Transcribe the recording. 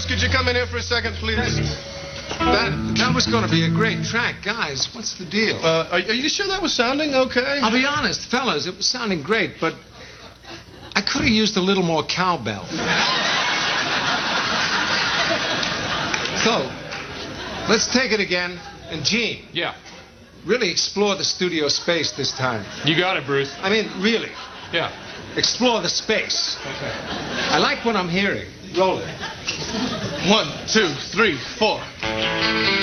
could you come in here for a second, please? That was going to be a great track. Guys, what's the deal? Are you sure that was sounding okay? I'll be honest, fellas, it was sounding great, but I could have used a little more cowbell. So, let's take it again. And Gene, Yeah. really explore the studio space this time. You got it, Bruce. I mean, really. Yeah. Explore the space. Okay. I like what I'm hearing. Roll it. 1, 2, 3, 4.